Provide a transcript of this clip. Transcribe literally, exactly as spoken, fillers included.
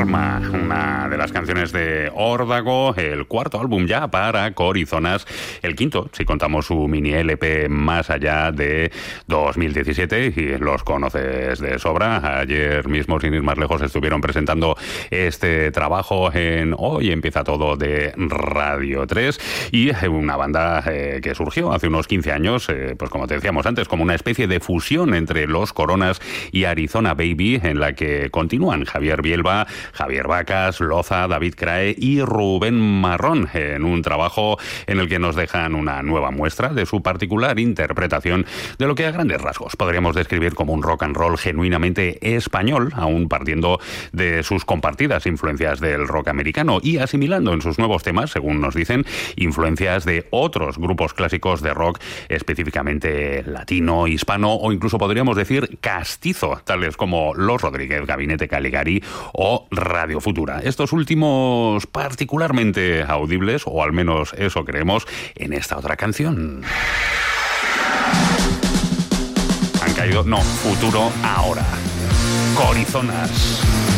Karma, una de las canciones de Órdago, el cuarto álbum ya para Corizonas, el quinto, si contamos su mini L P Más Allá de dos mil diecisiete, y los conoces de sobra. Ayer mismo, sin ir más lejos, estuvieron presentando este trabajo en Hoy Empieza Todo de Radio tres, y una banda eh, que surgió hace unos quince años, eh, pues como te decíamos antes, como una especie de fusión entre Los Coronas y Arizona Baby, en la que continúan Javier Bielba, Javier Vacas, Loza, David Crae y Rubén Marrón, en un trabajo en el que nos dejan una nueva muestra de su particular interpretación de lo que a grandes rasgos podríamos describir como un rock and roll genuinamente español, aún partiendo de sus compartidas influencias del rock americano y asimilando en sus nuevos temas, según nos dicen, influencias de otros grupos clásicos de rock, específicamente latino, hispano o incluso podríamos decir castizo, tales como Los Rodríguez, Gabinete Caligari o Radio Futura. Estos últimos particularmente audibles, o al menos eso creemos, en esta otra canción. Han caído, no, futuro ahora. Corizonas.